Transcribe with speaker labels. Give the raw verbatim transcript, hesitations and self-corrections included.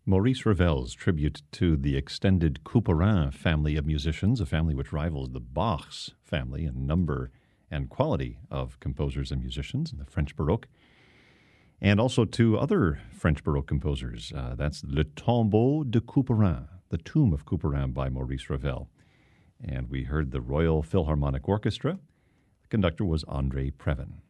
Speaker 1: Maurice Ravel's tribute to the extended Couperin family of musicians, a family which rivals the Bach's family in number and quality of composers and musicians in the French Baroque, and also to other French Baroque composers. Uh, that's Le Tombeau de Couperin, The Tomb of Couperin by Maurice Ravel. And we heard the Royal Philharmonic Orchestra. The conductor was André Previn.